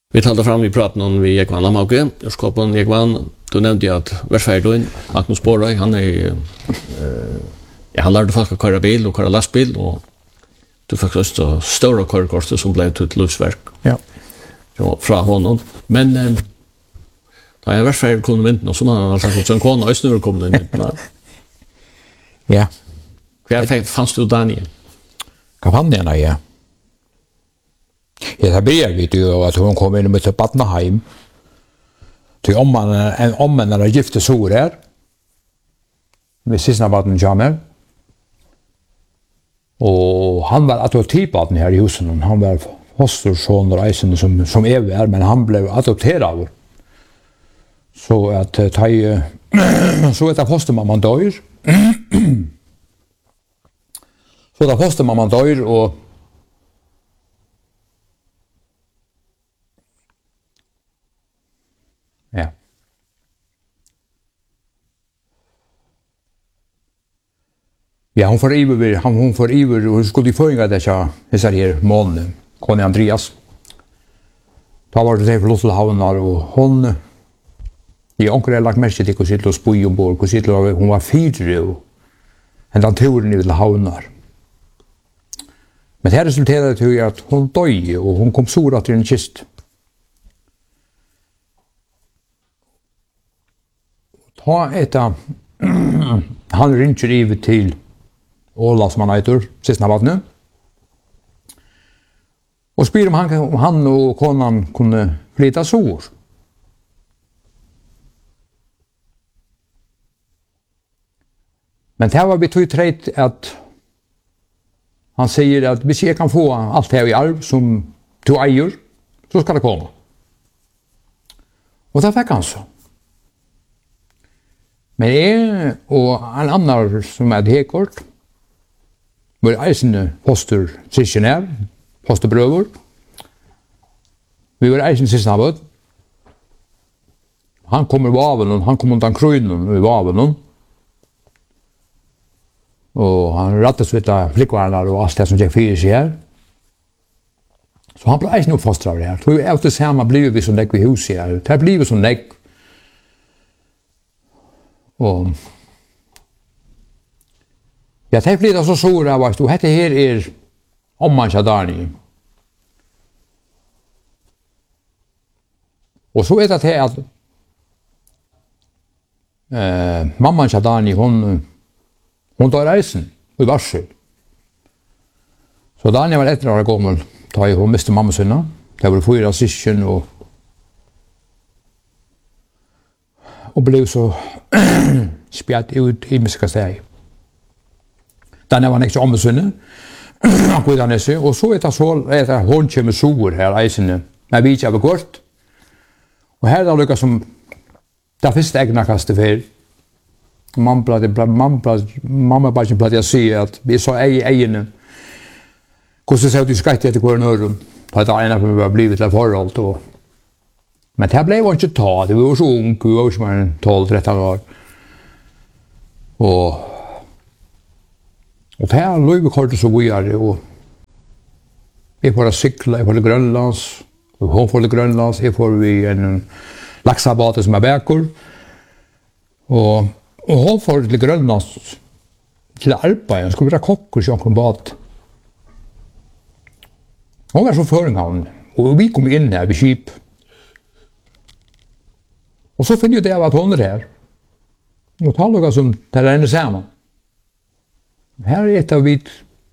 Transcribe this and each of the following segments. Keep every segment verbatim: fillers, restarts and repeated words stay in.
Vi talte fram i praten om vi Ekman Lamauke, Jørskopen Ekman, du nevnte jo at Versferdun, Magnus Borøy, han er, uh, ja, han lærte folk å køre bil og køre lastbil, og du fikk også større kørekortet som ble til et livsverk. Ja. Så, fra honom. Men uh, da jeg Versferdun kom i mynden, og så har han sagt en kone, og snur kom i mynden. Ja. Hva fanns du Daniel? Kampanjerna, ja. Ja, det börjar vi ju att hon kom in med till Batnaheim. Till om man en om man är gift så där. Med sina barn jammer. Och han var adoptivbarn här i husen. Han var fosterson reisen som som är är men han blev adopterad. Så att ta så att fostermamman dör. Så där fostermamman dör och ja. Ja, hon får iver, han hon får iver och skulle ju få inga dessa dessa här månen. Conny Andreas. Då var det det för Lotte Havnar och hon i onkel lagt mest till kusit och spoj och bor kusit hon var fyra och en den turen i Havnar. Men det resulterade till att hon döde och hon kom sura till en kist. Ta etta han ringer över till Ola som han heter, sista vattnet. Och spyr om han, om han och konan kunde flytta sår. Men det här var betydigt att han säger att hvis jag kan få allt här i arv som du äger, så ska det komma. Och det fick han så. Men jag och en annan som är hekort var eisen poster syskenär, posterbröver. Vi var eisen syskenabot. Han kommer i vaven, han kommer undan krönen i vaven. Och han rattas vita flickvarnar och allt det som jag fyrer sig här. Så han blev eisen uppfostrad det här. Så vi efter samma blev vi som lägg vid huset här. Det här blev som lägg. Och jag tänkte lite så stora var det hette här är om man ska Daniel. Och så vet jag att eh mamman ska Daniel hon hon tar reisen i varsel. Så Daniel var ett år gammal då jag hon miste mamma sinna. Det var fyra syskon och och blev så spjärt ut i miska steg. Den var inte omsynne. Han kunde han se och så är det så är det hon kommer sor här eisen. Men vi har kort. Och här då lyckas som där finns det egna kaste för mamma plats mamma plats mamma bara plats jag ser att vi så ej egen. Hur så ser du skatt det går nörrum. På att ena för att blivit det förhåll då. Men det blev inte ta, det var så ung, det var som tolv tretton år. Och och det här låg vi kort så vidare och vi får cykla, jag får det Grönlands, och hon får det Grönlands, jag får vi en laxabate som är bäckor. Och och hon får det Grönlands till arbete, jag skulle vara kock och sjönk bad. Hon var så förenhavn och vi kom in här vid skip. Och så finner ju det att hon är här. Och tar något som det är samman. Här är ett av vi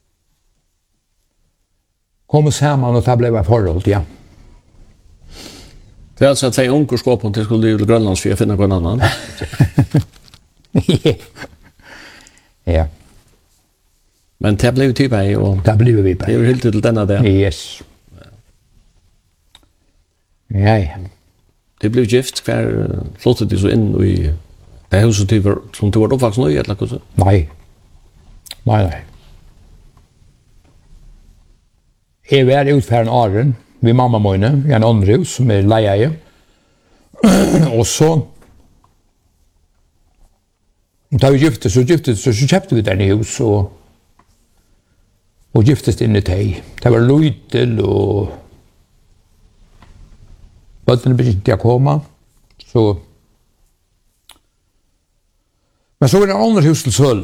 kommer samman och tar blev förhållt, ja. Det är alltså att säga onkorskapen till skulle till Grönlands för att finna någon annan. Ja. Men det blev typ här och det blev vi på. Det är ju helt till denna där. Yes. Ja, ja. Det blev gift för flottet det så in i det huset typ som du var uppvuxen i eller så. Nej. Nej, nej. Jag var utfärden Aren vid mamma Mojne, i en andrehus som är lejeje. Och så då vi gifte så gifte så, så köpte vi den i hus och och giftes in i tej. Det var Luitel och bøttene begynte til å komme, så... Men så var det en annen hus til søl,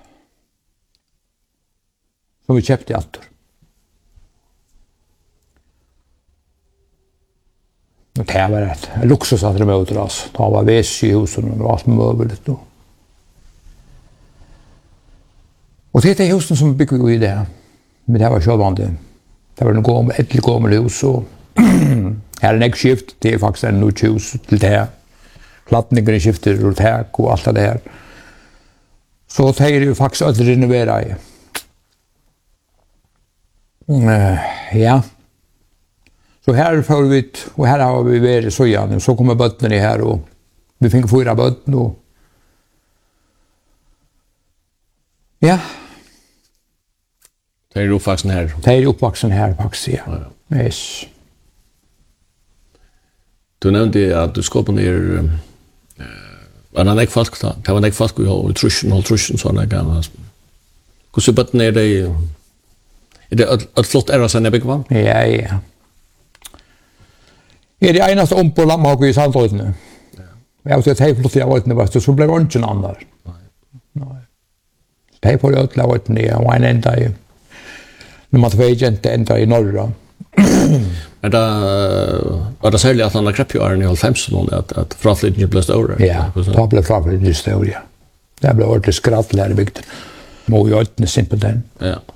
som vi kjøpte i atter. Og det var et luksus at det med ut oss. Det var vesi i husen, og det var alt møbelet. Og, og det er husen som bygger jo i det. Men det var sjølvande. Det var en gammel, et til gammel hus, og her er en eggskift, det er faktisk en nytt hus til det her. Plattningen skifter og tak og alt det her. Så det er jo faktisk alt renovera i. Uh, ja. Så her får vi, og her har vi vært så igjen, så kommer bøttene her, og vi fikk fyra bøtten, og ja. Det er oppvaksen her? Det er oppvaksen her, faktisk, ja. ja, ja. Yes. Du nevnte at du skapet ned, uh, var det ikke folk da? Det var ikke folk i trusjen, hold trusjen, sånn jeg kan. Hvordan bøtten er det? Er det et flott ære seg ned bygget? Ja, ja. Er det eneste om på Lamhauke i Sandrøytene. Ja. Jeg har sett hei flott i Avøytene, så ble det ikke en annen. Nei. Nei. Hei på Avøytene, og en enda i, når man var agent, enda i Norra. Men da var det særlig at han har krepp i åren i halvfemsen, at, at fraflytningen ble større? Ja, da ble fraflytningen større, ja. Det ble ordentlig skrattelig her i bygden. Må jo Avøytene simpelthen. Ja.